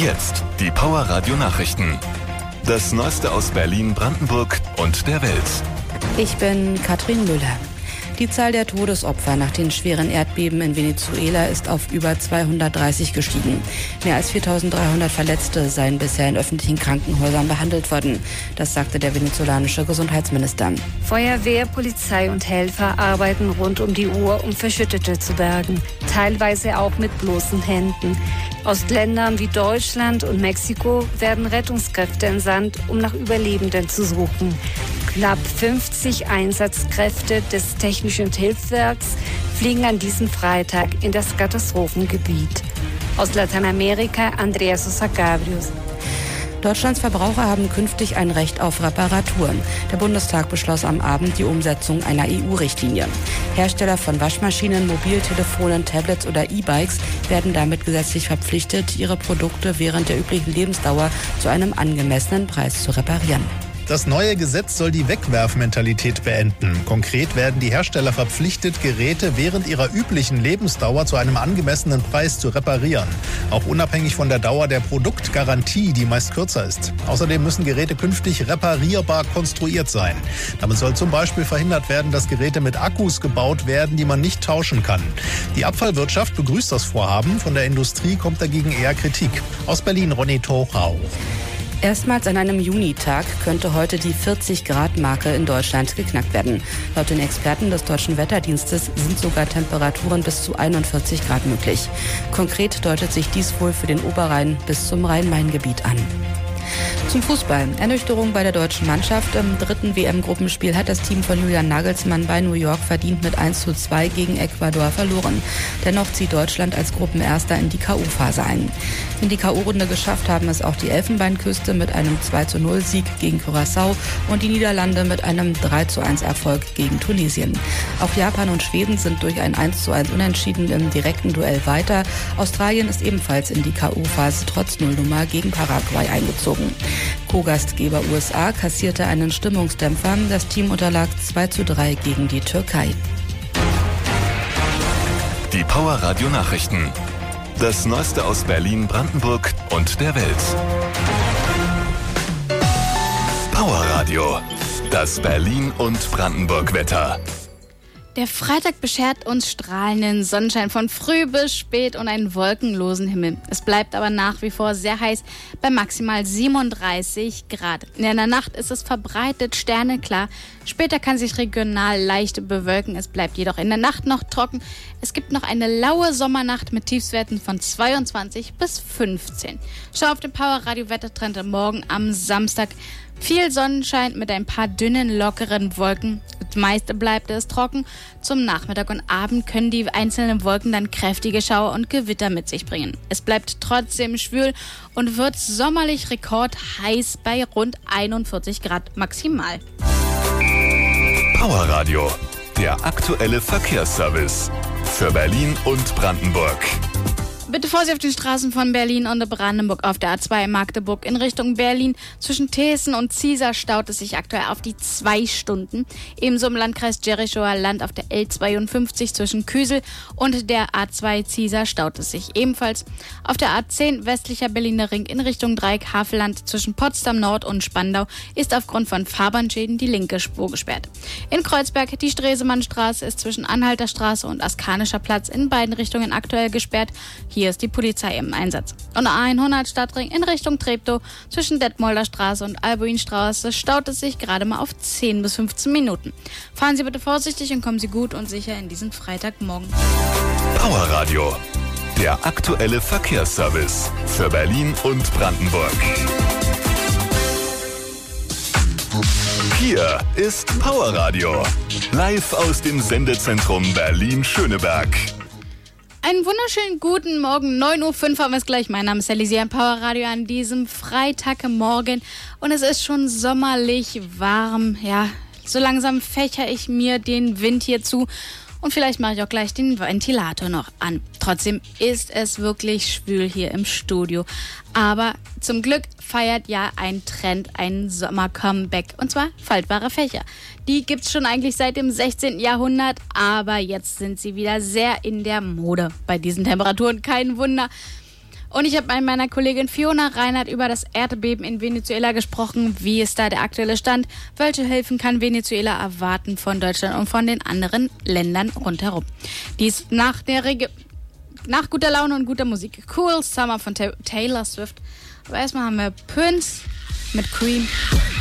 Jetzt die Power Radio Nachrichten. Das Neueste aus Berlin, Brandenburg und der Welt. Ich bin Katrin Müller. Die Zahl der Todesopfer nach den schweren Erdbeben in Venezuela ist auf über 230 gestiegen. Mehr als 4.300 Verletzte seien bisher in öffentlichen Krankenhäusern behandelt worden. Das sagte der venezolanische Gesundheitsminister. Feuerwehr, Polizei und Helfer arbeiten rund um die Uhr, um Verschüttete zu bergen. Teilweise auch mit bloßen Händen. Aus Ländern wie Deutschland und Mexiko werden Rettungskräfte entsandt, um nach Überlebenden zu suchen. Knapp 50 Einsatzkräfte des Technischen Hilfswerks fliegen an diesem Freitag in das Katastrophengebiet. Aus Lateinamerika Andrea Sosa Gabrius. Deutschlands Verbraucher haben künftig ein Recht auf Reparaturen. Der Bundestag beschloss am Abend die Umsetzung einer EU-Richtlinie. Hersteller von Waschmaschinen, Mobiltelefonen, Tablets oder E-Bikes werden damit gesetzlich verpflichtet, ihre Produkte während der üblichen Lebensdauer zu einem angemessenen Preis zu reparieren. Das neue Gesetz soll die Wegwerfmentalität beenden. Konkret werden die Hersteller verpflichtet, Geräte während ihrer üblichen Lebensdauer zu einem angemessenen Preis zu reparieren. Auch unabhängig von der Dauer der Produktgarantie, die meist kürzer ist. Außerdem müssen Geräte künftig reparierbar konstruiert sein. Damit soll zum Beispiel verhindert werden, dass Geräte mit Akkus gebaut werden, die man nicht tauschen kann. Die Abfallwirtschaft begrüßt das Vorhaben. Von der Industrie kommt dagegen eher Kritik. Aus Berlin Ronny Torau. Erstmals an einem Junitag könnte heute die 40-Grad-Marke in Deutschland geknackt werden. Laut den Experten des Deutschen Wetterdienstes sind sogar Temperaturen bis zu 41 Grad möglich. Konkret deutet sich dies wohl für den Oberrhein bis zum Rhein-Main-Gebiet an. Zum Fußball. Ernüchterung bei der deutschen Mannschaft. Im dritten WM-Gruppenspiel hat das Team von Julian Nagelsmann bei New York verdient mit 1:2 gegen Ecuador verloren. Dennoch zieht Deutschland als Gruppenerster in die K.O.-Phase ein. In die K.O.-Runde geschafft haben es auch die Elfenbeinküste mit einem 2:0-Sieg gegen Curaçao und die Niederlande mit einem 3:1-Erfolg gegen Tunesien. Auch Japan und Schweden sind durch ein 1:1 Unentschieden im direkten Duell weiter. Australien ist ebenfalls in die K.O.-Phase trotz Nullnummer gegen Paraguay eingezogen. Co-Gastgeber USA kassierte einen Stimmungsdämpfer. Das Team unterlag 2:3 gegen die Türkei. Die Power Radio Nachrichten. Das Neueste aus Berlin, Brandenburg und der Welt. Power Radio. Das Berlin und Brandenburg Wetter. Der Freitag beschert uns strahlenden Sonnenschein von früh bis spät und einen wolkenlosen Himmel. Es bleibt aber nach wie vor sehr heiß bei maximal 37 Grad. In der Nacht ist es verbreitet sterneklar. Später kann sich regional leicht bewölken. Es bleibt jedoch in der Nacht noch trocken. Es gibt noch eine laue Sommernacht mit Tiefstwerten von 22 bis 15. Schau auf den Power Radio Wettertrend morgen am Samstag. Viel Sonnenschein mit ein paar dünnen, lockeren Wolken. Meist bleibt es trocken. Zum Nachmittag und Abend können die einzelnen Wolken dann kräftige Schauer und Gewitter mit sich bringen. Es bleibt trotzdem schwül und wird sommerlich rekordheiß bei rund 41 Grad maximal. Power Radio. Der aktuelle Verkehrsservice. Für Berlin und Brandenburg. Bitte Vorsicht auf den Straßen von Berlin und Brandenburg. Auf der A2 Magdeburg in Richtung Berlin zwischen Thesen und Ziesar staut es sich aktuell auf die 2 Stunden. Ebenso im Landkreis Jerichower Land auf der L52 zwischen Küsel und der A2 Ziesar staut es sich ebenfalls. Auf der A10 westlicher Berliner Ring in Richtung Dreieck Havelland zwischen Potsdam Nord und Spandau ist aufgrund von Fahrbahnschäden die linke Spur gesperrt. In Kreuzberg die Stresemannstraße ist zwischen Anhalter Straße und Askanischer Platz in beiden Richtungen aktuell gesperrt. Hier ist die Polizei im Einsatz. Und A100 Stadtring in Richtung Treptow zwischen Detmolder Straße und Albuinstraße staut es sich gerade mal auf 10 bis 15 Minuten. Fahren Sie bitte vorsichtig und kommen Sie gut und sicher in diesen Freitagmorgen. Power Radio. Der aktuelle Verkehrsservice für Berlin und Brandenburg. Hier ist Power Radio. Live aus dem Sendezentrum Berlin-Schöneberg. Einen wunderschönen guten Morgen, 9:05 Uhr haben wir es gleich. Mein Name ist Alicia im Power Radio an diesem Freitagmorgen und es ist schon sommerlich warm. Ja, so langsam fächer ich mir den Wind hier zu und vielleicht mache ich auch gleich den Ventilator noch an. Trotzdem ist es wirklich schwül hier im Studio. Aber zum Glück feiert ja ein Trend ein Sommer-Comeback, und zwar faltbare Fächer. Die gibt's schon eigentlich seit dem 16. Jahrhundert, aber jetzt sind sie wieder sehr in der Mode. Bei diesen Temperaturen kein Wunder. Und ich habe mit meiner Kollegin Fiona Reinhardt über das Erdbeben in Venezuela gesprochen. Wie ist da der aktuelle Stand? Welche Hilfen kann Venezuela erwarten von Deutschland und von den anderen Ländern rundherum? Dies nach guter Laune und guter Musik. Cool Summer von Taylor Swift. Aber erstmal haben wir Prince mit Cream.